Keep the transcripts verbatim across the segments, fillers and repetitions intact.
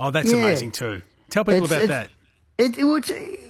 Oh, that's Yeah. amazing too. Tell people It's- about it's- that. It, it was,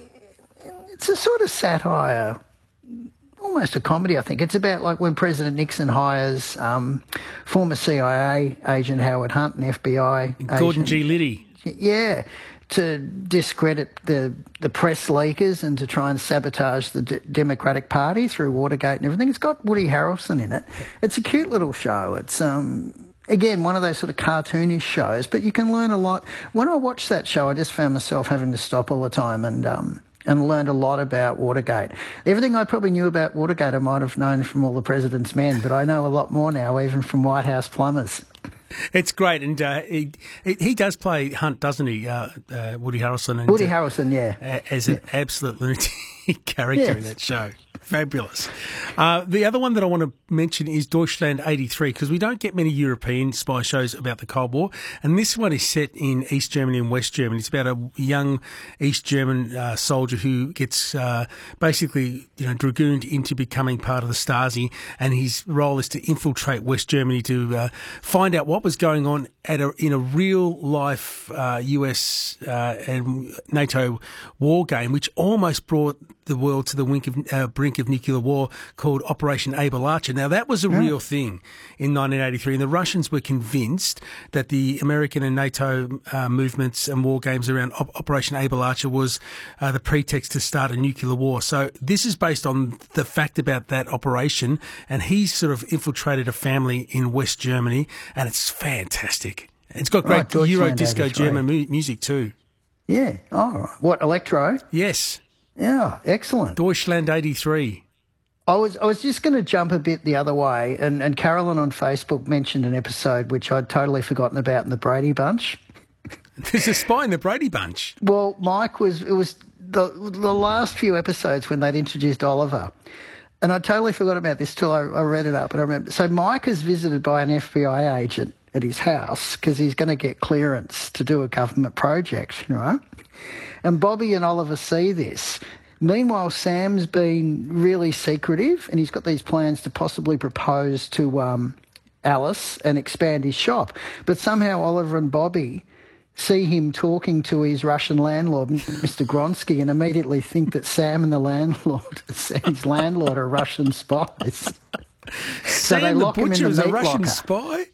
it's a sort of satire, almost a comedy, I think. It's about like when President Nixon hires um, former C I A agent Howard Hunt and F B I Gordon agent, G. Liddy. yeah, to discredit the the press leakers and to try and sabotage the D- Democratic Party through Watergate and everything. It's got Woody Harrelson in it. It's a cute little show. It's um again one of those sort of cartoonish shows, but you can learn a lot. When I watched that show, I just found myself having to stop all the time and um and learned a lot about Watergate. Everything I probably knew about Watergate I might have known from All the President's Men, but I know a lot more now, even from White House plumbers. It's great, and uh, he he does play Hunt, doesn't he? Uh, uh, Woody Harrelson. And, Woody uh, Harrelson, yeah. a- as an absolute lunatic character in Yes. that show. Fabulous. Uh, the other one that I want to mention is Deutschland eighty-three, because we don't get many European spy shows about the Cold War, and this one is set in East Germany and West Germany. It's about a young East German uh, soldier who gets uh, basically, you know, dragooned into becoming part of the Stasi, and his role is to infiltrate West Germany to uh, find out what was going on at a, in a real life uh, U S uh, and NATO war game, which almost brought the world to the wink of, uh, brink of nuclear war, called Operation Able Archer. Now, that was a real thing in nineteen eighty-three, and the Russians were convinced that the American and NATO uh, movements and war games around Op- Operation Able Archer was uh, the pretext to start a nuclear war. So this is based on the fact about that operation, and he's sort of infiltrated a family in West Germany, and it's fantastic. It's got great Right, Deutschland Euro disco eighty-three. German mu- music too. Yeah. Oh, right. What, electro? Yes, Yeah, excellent. Deutschland eighty-three. I was I was just going to jump a bit the other way, and, and Carolyn on Facebook mentioned an episode which I'd totally forgotten about in the Brady Bunch. There's a spy in the Brady Bunch. Well, Mike was, it was the, the last few episodes when they'd introduced Oliver. And I totally forgot about this till I, I read it up. And I remember. So Mike is visited by an F B I agent at his house because he's going to get clearance to do a government project, right? And Bobby and Oliver see this. Meanwhile, Sam's been really secretive, and he's got these plans to possibly propose to um, Alice and expand his shop. But somehow Oliver and Bobby see him talking to his Russian landlord, Mister Gronsky, and immediately think that Sam and the landlord, his landlord, are Russian spies. So they Sam the lock him in Butcher the is a meat Russian locker. spy?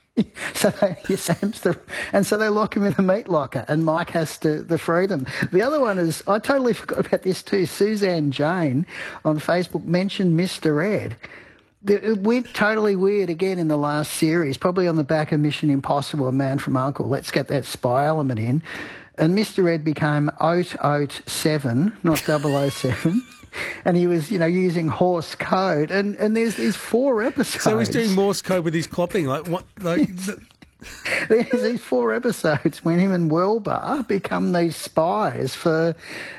So they, yeah, Sam's the, and so they lock him in the meat locker, and Mike has to the freedom. The other one is, I totally forgot about this too. Suzanne Jane on Facebook mentioned Mister Ed. The- It went totally weird again in the last series, probably on the back of Mission Impossible, A Man from U N C L E. Let's get that spy element in. And Mister Ed became Oat Oat seven, not double oh seven. And he was, you know, using Horse code. And, and there's these four episodes. So he's doing Morse code with his clopping. Like what? Like th- There's these four episodes when him and Welbar become these spies for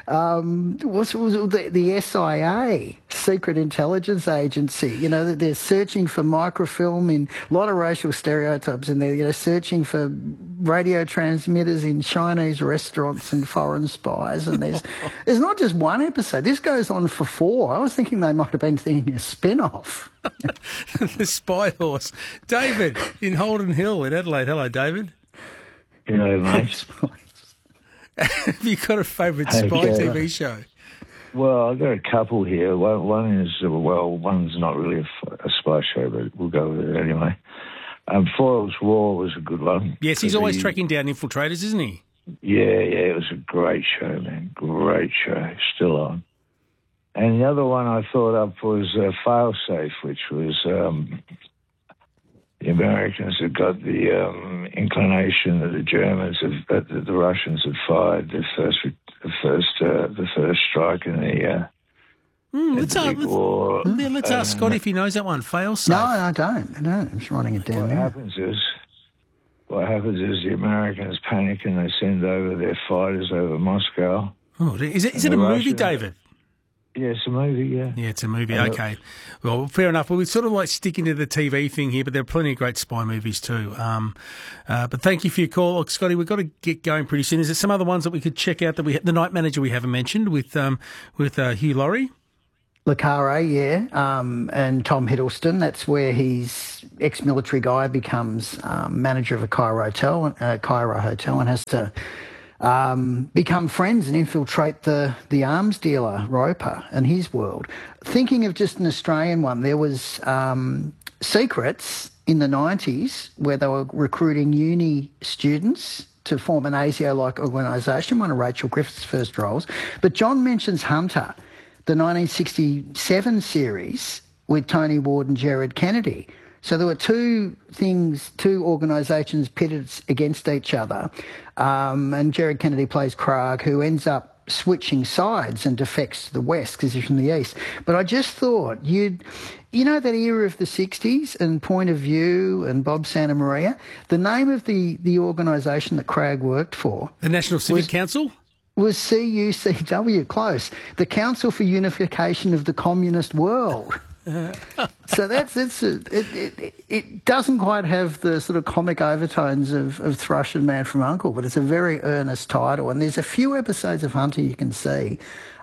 um, what's was it, the, the S I A, Secret Intelligence Agency. You know, they're searching for microfilm in a lot of racial stereotypes, and they're, you know, searching for radio transmitters in Chinese restaurants and foreign spies. And there's there's not just one episode. This goes on for four. I was thinking they might have been thinking a spin-off. the spy horse, David in Holden Hill in Adelaide. Hello, David. Hello, mate. Have you got a favourite Hey, spy yeah. T V show? Well, I've got a couple here. One, one is, uh, well, one's not really a, f- a spy show, but we'll go with it anyway. Um, Foyle's War was a good one. Yes, he's Because always he- tracking down infiltrators, isn't he? Yeah, yeah, it was a great show, man. Great show. Still on. And the other one I thought up was uh, Failsafe, which was um, the Americans had got the um, inclination that the Germans, had, that the, the Russians had fired the first, the first, uh, the first strike in the, uh, Mm, in let's the uh, big let's, war. yeah, let's ask Scott if he knows that one. Fail safe. No, I don't. I don't. I'm just writing it down What now. happens is, what happens is the Americans panic and they send over their fighters over Moscow. Oh, is it is it And a the movie, Russian- David? Yeah, it's a movie, yeah. Yeah, it's a movie. Uh, Okay. Well, fair enough. Well, we're sort of like sticking to the T V thing here, but there are plenty of great spy movies too. Um, uh, but thank you for your call. Look, Scotty, we've got to get going pretty soon. Is there some other ones that we could check out that we the Night Manager we haven't mentioned with um, with uh, Hugh Laurie? Le Carre, yeah, um, and Tom Hiddleston. That's where his ex-military guy becomes um, manager of a Cairo hotel, uh, Cairo hotel, and has to um, become friends and infiltrate the the arms dealer Roper and his world. Thinking of just an Australian one, there was um, Secrets in the nineties where they were recruiting uni students to form an ASIO-like organisation, one of Rachel Griffith's first roles. But John mentions Hunter, the nineteen sixty-seven series with Tony Ward and Jared Kennedy. So there were two things, two organisations pitted against each other. Um, and Jared Kennedy plays Krag, who ends up switching sides and defects to the West because he's from the East. But I just thought you'd, you know, that era of the sixties and Point of View and Bob Santa Maria, the name of the, the organisation that Krag worked for... The National Civic was, Council? Was C U C W, close. The Council for Unification of the Communist World. So that's it's it, it it doesn't quite have the sort of comic overtones of, of Thrush and Man from U N C L E, but it's a very earnest title, and there's a few episodes of Hunter you can see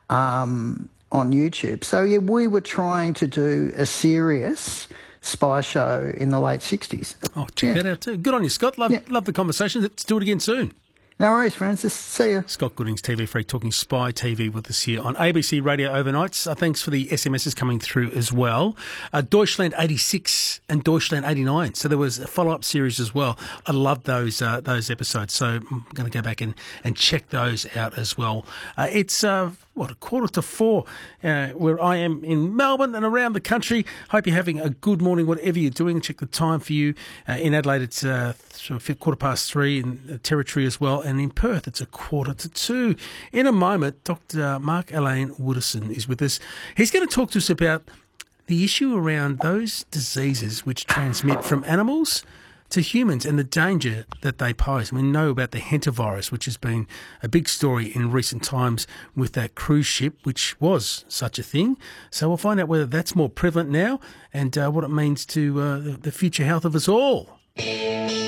um, on YouTube. So yeah, we were trying to do a serious spy show in the late sixties. Oh, check yeah. that out too. Good on you, Scott. Love yeah. love the conversation. Let's do it again soon. No worries, Francis. See you. Scott Goodings, T V Freak, talking Spy T V with us here on A B C Radio Overnights. Uh, thanks for the S M Ses coming through as well. Uh, Deutschland eighty-six and Deutschland eighty-nine. So there was a follow-up series as well. I loved those uh, those episodes. So I'm going to go back and, and check those out as well. Uh, it's... Uh, What, a quarter to four, uh, where I am in Melbourne and around the country. Hope you're having a good morning, whatever you're doing. Check the time for you. Uh, in Adelaide, it's uh, sort of quarter past three in the Territory as well. And in Perth, it's a quarter to two. In a moment, Doctor Mark-Alain Wooderson is with us. He's going to talk to us about the issue around those diseases which transmit from animals to humans and the danger that they pose. We know about the hantavirus, which has been a big story in recent times with that cruise ship, which was such a thing. So we'll find out whether that's more prevalent now and uh, what it means to uh, the future health of us all.